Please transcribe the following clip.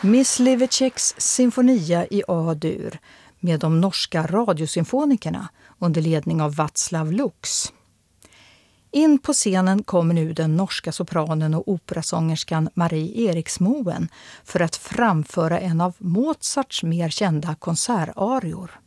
Mysliveceks symfonia i A-dur med de norska radiosymfonikerna under ledning av Václav Lux. In på scenen kommer nu den norska sopranen och operasångerskan Marie Eriksmoen för att framföra en av Mozarts mer kända konsertarior.